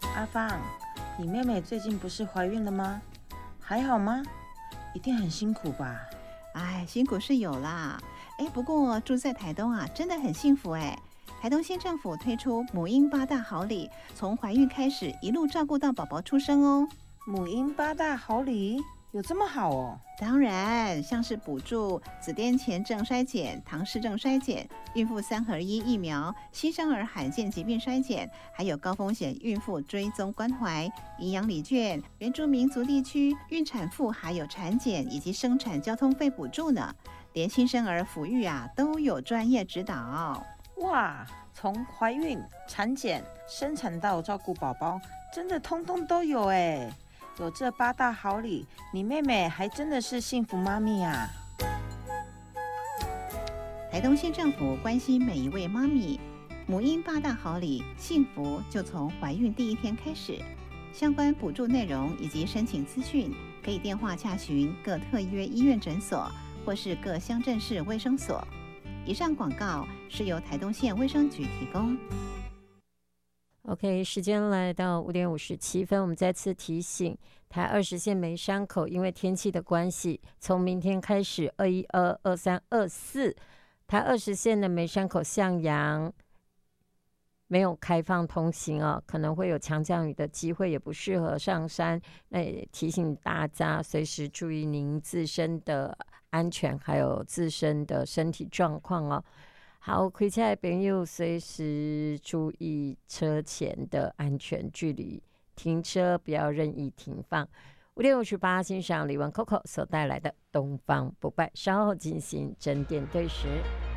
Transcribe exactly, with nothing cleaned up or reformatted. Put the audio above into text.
阿芳，你妹妹最近不是怀孕了吗？还好吗？一定很辛苦吧？ 哎，辛苦是有啦。哎，不过住在台东啊，真的很幸福哎。台东县政府推出母婴八大好礼，从怀孕开始一路照顾到宝宝出生哦。 母婴八大好礼有这么好哦？ 当然，像是补助子癫前症筛检、唐氏症筛检、孕妇三合一疫苗、新生儿罕见疾病筛检，还有高风险孕妇追踪关怀、营养礼券、原住民族地区孕产妇还有产检以及生产交通费补助呢。连新生儿抚育啊都有专业指导。 哇，从怀孕、产检、生产到照顾宝宝，真的通通都有哎！有这八大好礼，你妹妹还真的是幸福妈咪啊！ 台东县政府关心每一位妈咪，母婴八大好礼，幸福就从怀孕第一天开始。相关补助内容以及申请资讯，可以电话洽询各特约医院诊所或是各乡镇市卫生所。以上广告是由台东县卫生局提供。 OK， 时间来到五点五十七分，我们再次提醒，台二十线梅山口因为天气的关系，从明天开始二一二二三二四，台二十线的梅山口向阳没有开放通行哦，可能会有强降雨的机会，也不适合上山。那也提醒大家随时注意您自身的安全，还有自身的身体状况哦。好，开车的朋友随时注意车前的安全距离，停车不要任意停放。五点五十八，欣赏李玟 Coco 所带来的《东方不败》，稍后进行整点对时。